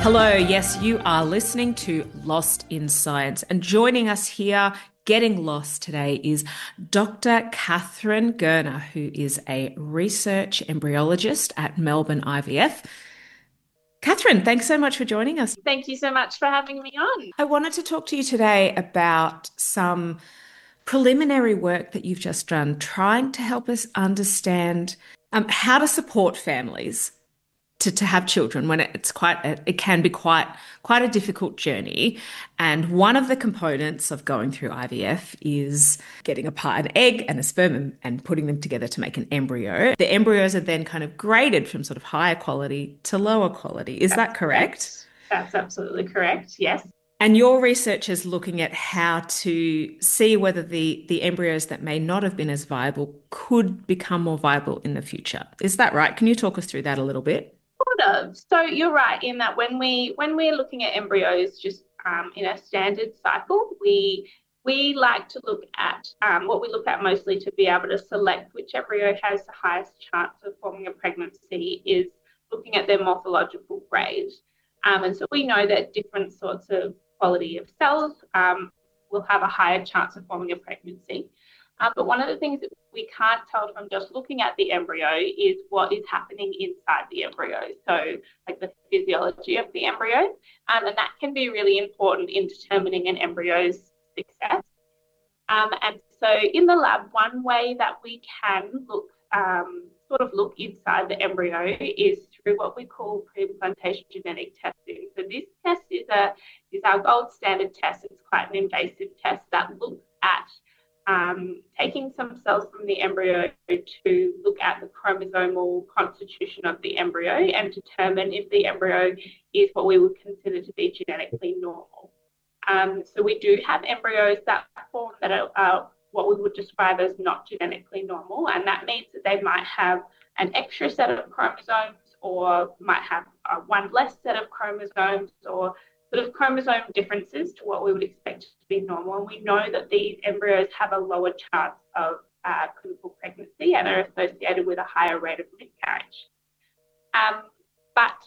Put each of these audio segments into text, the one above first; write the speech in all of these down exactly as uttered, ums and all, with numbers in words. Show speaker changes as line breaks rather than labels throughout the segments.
Hello, yes, you are listening to Lost in Science, and joining us here, getting lost today, is Doctor Catherine Gurner, who is a research embryologist at Melbourne I V F. Catherine, thanks so much for joining us.
Thank you so much for having me on.
I wanted to talk to you today about some preliminary work that you've just done, trying to help us understand um, how to support families to, to have children when it's quite a, it can be quite quite a difficult journey. And one of the components of going through I V F is getting apart an egg and a sperm and, and putting them together to make an embryo. The embryos are then kind of graded from sort of higher quality to lower quality. Is
That's
that correct?
That's absolutely correct. Yes.
And your research is looking at how to see whether the, the embryos that may not have been as viable could become more viable in the future. Is that right? Can you talk us through that a little bit?
Sort of. So you're right in that when we when we're looking at embryos just um, in a standard cycle, we we like to look at um, what we look at mostly to be able to select which embryo has the highest chance of forming a pregnancy is looking at their morphological grade. Um, and so we know that different sorts of quality of cells um, will have a higher chance of forming a pregnancy. Um, but one of the things that we can't tell from just looking at the embryo is what is happening inside the embryo. So like the physiology of the embryo. Um, and that can be really important in determining an embryo's success. Um, and so in the lab, one way that we can look, um, sort of look inside the embryo is through what we call pre-implantation genetic testing. So this test is, a, is our gold standard test. It's quite an invasive test that looks at Um, taking some cells from the embryo to look at the chromosomal constitution of the embryo and determine if the embryo is what we would consider to be genetically normal. Um, so we do have embryos that form that are uh, what we would describe as not genetically normal, and that means that they might have an extra set of chromosomes or might have uh, one less set of chromosomes or sort of chromosome differences to what we would expect to be normal. And we know that these embryos have a lower chance of uh, clinical pregnancy and are associated with a higher rate of miscarriage. Um, but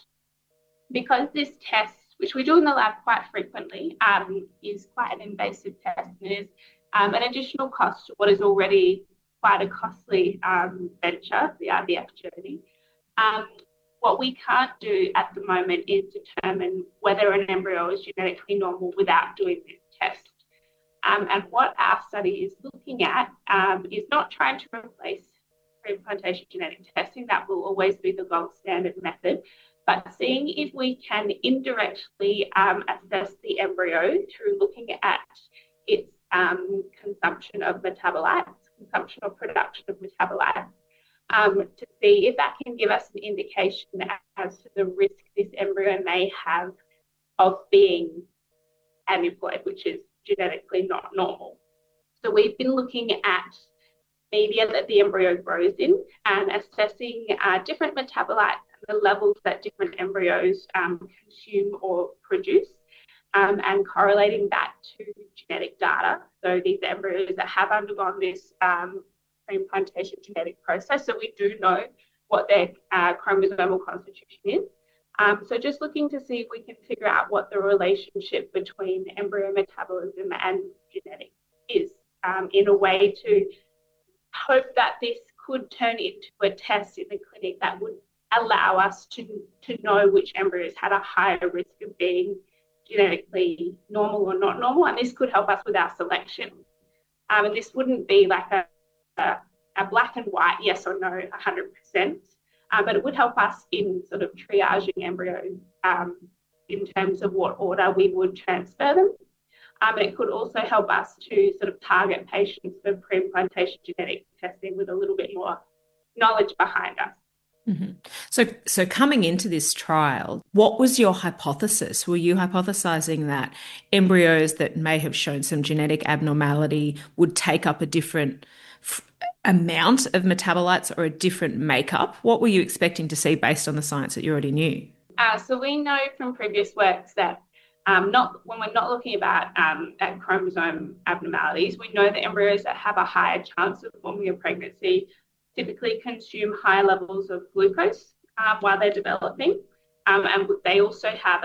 because this test, which we do in the lab quite frequently, um, is quite an invasive test and is um, an additional cost to what is already quite a costly um, venture, the I V F journey, um, what we can't do at the moment is determine whether an embryo is genetically normal without doing this test. Um, and what our study is looking at um, is not trying to replace pre-implantation genetic testing. That will always be the gold standard method, but seeing if we can indirectly um, assess the embryo through looking at its um, consumption of metabolites, consumption or production of metabolites, Um, to see if that can give us an indication as to the risk this embryo may have of being aneuploid, which is genetically not normal. So we've been looking at media that the embryo grows in and assessing uh, different metabolites and the levels that different embryos um, consume or produce, um, and correlating that to genetic data. So these embryos that have undergone this um, implantation genetic process, so we do know what their uh, chromosomal constitution is. Um, so just looking to see if we can figure out what the relationship between embryo metabolism and genetics is, um, in a way to hope that this could turn into a test in the clinic that would allow us to, to know which embryos had a higher risk of being genetically normal or not normal, and this could help us with our selection. Um, and this wouldn't be like a A, a black and white yes or no one hundred percent, um, but it would help us in sort of triaging embryos um, in terms of what order we would transfer them. Um, and it could also help us to sort of target patients for pre-implantation genetic testing with a little bit more knowledge behind us.
Mm-hmm. So, so coming into this trial, what was your hypothesis? Were you hypothesizing that embryos that may have shown some genetic abnormality would take up a different f- amount of metabolites or a different makeup? What were you expecting to see based on the science that you already knew?
Uh, so we know from previous works that um, not when we're not looking about um, at chromosome abnormalities, we know that embryos that have a higher chance of forming a pregnancy typically consume higher levels of glucose um, while they're developing, um, and they also have a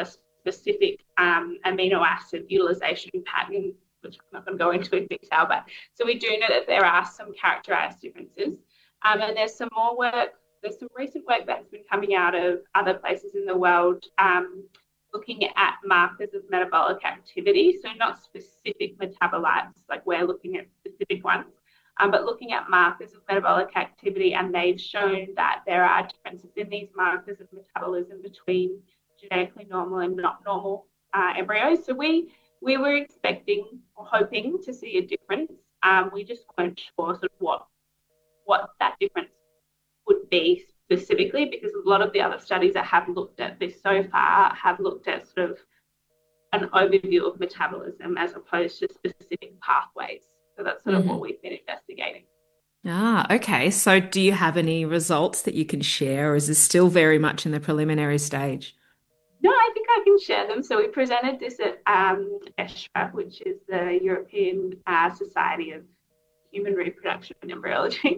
specific um, amino acid utilization pattern, which I'm not going to go into in detail, but so we do know that there are some characterized differences. Um, and there's some more work, there's some recent work that's been coming out of other places in the world um, looking at markers of metabolic activity. So not specific metabolites, like we're looking at specific ones, um, but looking at markers of metabolic activity. And they've shown that there are differences in these markers of metabolism between genetically normal and not normal uh, embryos. So we we were expecting or hoping to see a difference. Um, we just weren't sure sort of what what that difference would be specifically, because a lot of the other studies that have looked at this so far have looked at sort of an overview of metabolism as opposed to specific pathways. So that's sort mm-hmm. of what we've been investigating.
Ah, okay. So do you have any results that you can share, or is this still very much in the preliminary stage?
No, I think I can share them. So we presented this at um, ESHRE, which is the European uh, Society of Human Reproduction and Embryology,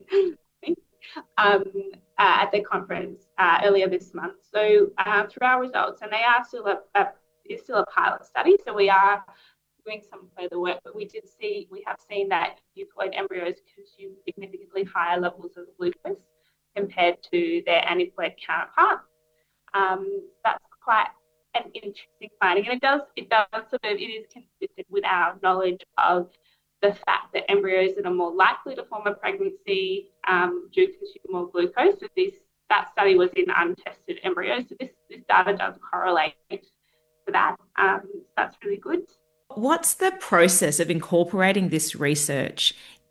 um, uh, at the conference uh, earlier this month. So uh, through our results, and they are still a, a it's still a pilot study, so we are doing some further work, but we did see we have seen that euploid embryos consume significantly higher levels of glucose compared to their aneuploid counterparts. Um, that's quite an interesting finding, and it does it does sort of it is consistent with our knowledge of the fact that embryos that are more likely to form a pregnancy um, do consume more glucose. So this that study was in untested embryos. So this this data does correlate to that. Um, so that's really good.
What's the process of incorporating this research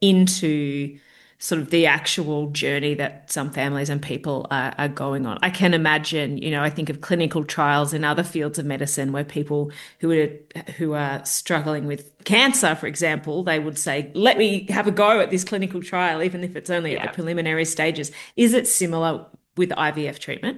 into sort of the actual journey that some families and people are, are going on? I can imagine, you know, I think of clinical trials in other fields of medicine where people who are who are struggling with cancer, for example, they would say, let me have a go at this clinical trial, even if it's only yeah. at the preliminary stages. Is it similar with I V F treatment?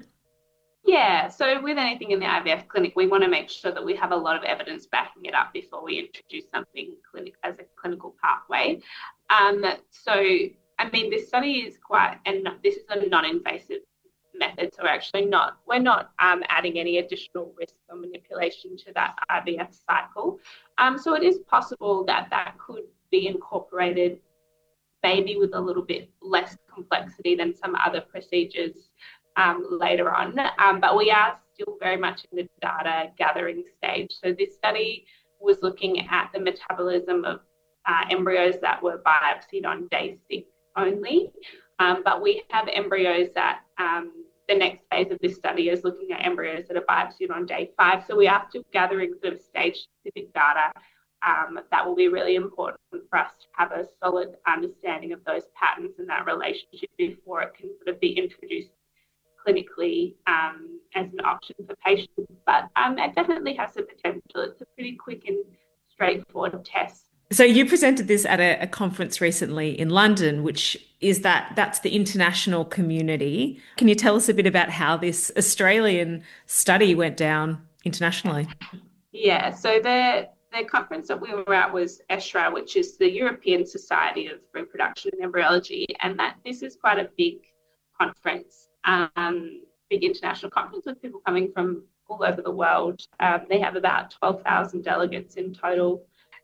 Yeah, so with anything in the I V F clinic, we want to make sure that we have a lot of evidence backing it up before we introduce something clinic as a clinical pathway. Um, so, I mean, this study is quite, and this is a non-invasive method, so we're actually not, we're not um, adding any additional risk or manipulation to that I V F cycle. Um, so it is possible that that could be incorporated maybe with a little bit less complexity than some other procedures Um, later on, um, but we are still very much in the data gathering stage. So this study was looking at the metabolism of uh, embryos that were biopsied on day six only, um, but we have embryos that um, the next phase of this study is looking at embryos that are biopsied on day five. So we are still gathering sort of stage-specific data um, that will be really important for us to have a solid understanding of those patterns and that relationship before it can sort of be introduced clinically um, as an option for patients, but um, it definitely has the potential. It's a pretty quick and straightforward test.
So you presented this at a, a conference recently in London, which is that that's the international community. Can you tell us a bit about how this Australian study went down internationally?
Yeah, so the the conference that we were at was ESHRE, which is the European Society of Reproduction and Embryology, and that this is quite a big conference. Um, big international conference with people coming from all over the world. Um, they have about twelve thousand delegates in total.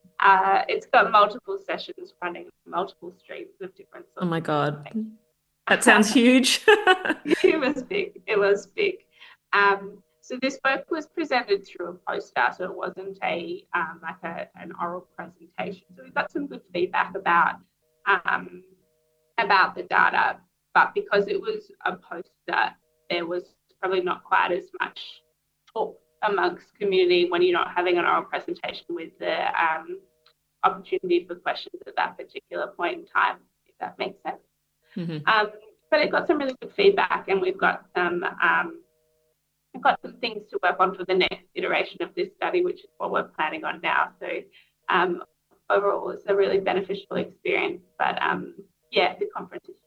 Uh, it's got multiple sessions running multiple streams of different sorts.
Oh my God, that sounds huge.
It was big. It was big. Um, so this work was presented through a poster, so it wasn't a um, like a, an oral presentation. So we got some good feedback about um, about the data. But because it was a poster, there was probably not quite as much talk amongst community when you're not having an oral presentation with the um, opportunity for questions at that particular point in time, if that makes sense. Mm-hmm. Um, but it got some really good feedback, and we've got some um, we've got some things to work on for the next iteration of this study, which is what we're planning on now. So um, overall, it's a really beneficial experience. But um, yeah, the conference is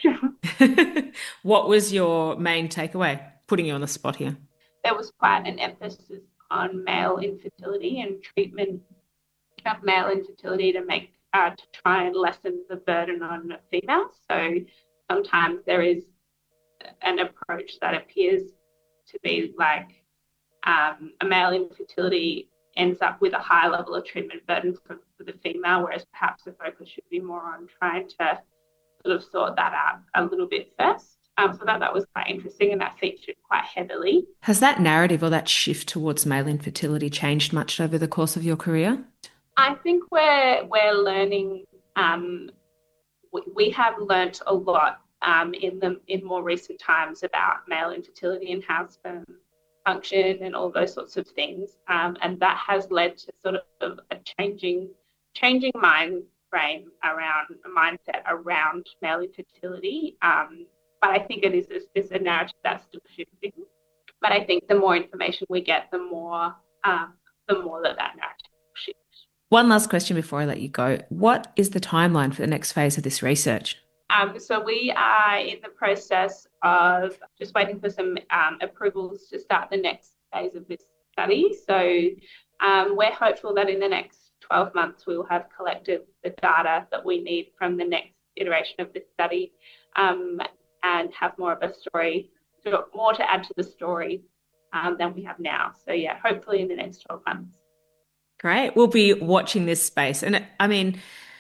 huge.
What was your main takeaway? Putting you on the spot here.
There was quite an emphasis on male infertility and treatment of male infertility to make uh, to try and lessen the burden on females. So sometimes there is an approach that appears to be like um, a male infertility ends up with a high level of treatment burden for, for the female, whereas perhaps the focus should be more on trying to sort of sort that out a little bit first. Um, so that, that was quite interesting, and that featured quite heavily.
Has that narrative or that shift towards male infertility changed much over the course of your career?
I think we're, we're learning, um, we, we have learnt a lot um, in the in more recent times about male infertility and how sperm function and all those sorts of things, um, and that has led to sort of a changing changing mind frame around mindset around male infertility. Um, but I think it is it's a narrative that's still shifting. But I think the more information we get, the more um, the more that that narrative shifts.
One last question before I let you go. What is the timeline for the next phase of this research?
Um, so we are in the process of just waiting for some um, approvals to start the next phase of this study. So um, we're hopeful that in the next twelve months we will have collected the data that we need from the next iteration of this study um, and have more of a story, more to add to the story um, than we have now. So yeah, hopefully in the next twelve months.
Great. We'll be watching this space. And I mean,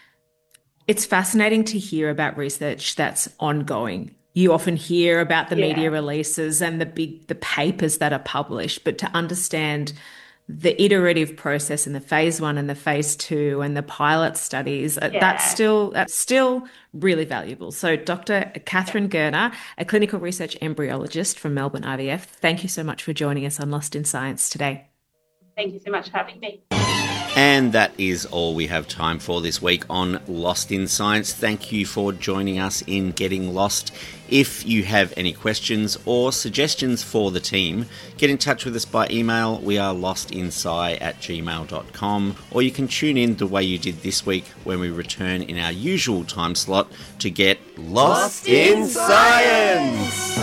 it's fascinating to hear about research that's ongoing. You often hear about the yeah. media releases and the big the papers that are published, but to understand the iterative process in the phase one and the phase two and the pilot studies, yeah. that's still that's still really valuable. So Doctor Catherine Gerner, a clinical research embryologist from Melbourne I V F, thank you so much for joining us on Lost in Science today.
Thank you so much for having me.
And that is all we have time for this week on Lost in Science. Thank you for joining us in Getting Lost. If you have any questions or suggestions for the team, get in touch with us by email. We are lostinsci at gmail dot com, or you can tune in the way you did this week when we return in our usual time slot to get Lost in Science!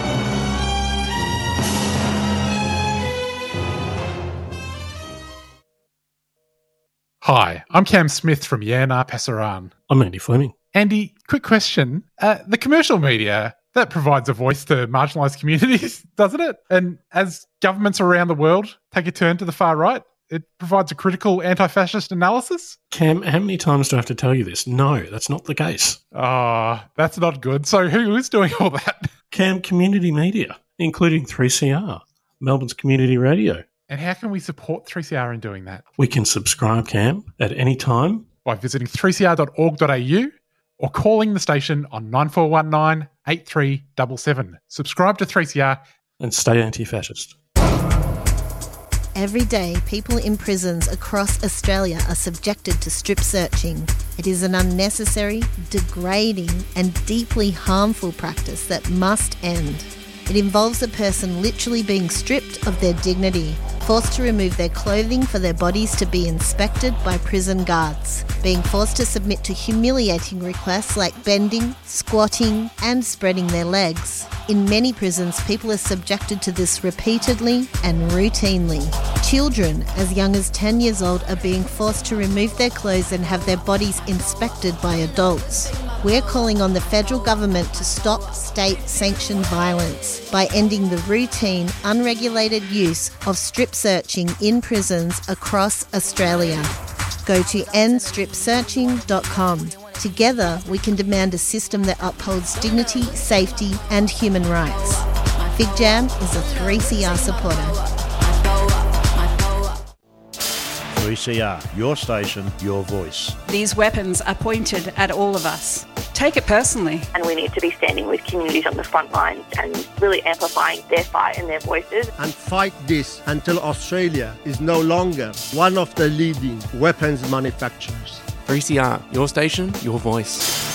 Hi, I'm Cam Smith from Yana Pasaran.
I'm Andy Fleming.
Andy, quick question. Uh, the commercial media, that provides a voice to marginalised communities, doesn't it? And as governments around the world take a turn to the far right, it provides a critical anti-fascist analysis?
Cam, how many times do I have to tell you this? No, that's not the case.
Ah, oh, that's not good. So who is doing all that?
Cam, community media, including three C R, Melbourne's community radio.
And how can we support three C R in doing that?
We can subscribe, Cam, at any time.
By visiting three c r dot org dot a u or calling the station on nine four one nine, eight three seven seven. Subscribe to three C R.
And stay anti-fascist.
Every day, people in prisons across Australia are subjected to strip searching. It is an unnecessary, degrading and deeply harmful practice that must end. It involves a person literally being stripped of their dignity, forced to remove their clothing for their bodies to be inspected by prison guards, being forced to submit to humiliating requests like bending, squatting, and spreading their legs. In many prisons, people are subjected to this repeatedly and routinely. Children as young as ten years old are being forced to remove their clothes and have their bodies inspected by adults. We're calling on the federal government to stop state-sanctioned violence by ending the routine, unregulated use of strip searching in prisons across Australia. Go to end strip searching dot com. Together, we can demand a system that upholds dignity, safety, and human rights. Fig Jam is a three C R supporter.
three C R, your station, your voice.
These weapons are pointed at all of us. Take it personally.
And we need to be standing with communities on the front lines and really amplifying their fight and their voices.
And fight this until Australia is no longer one of the leading weapons manufacturers.
three C R, your station, your voice.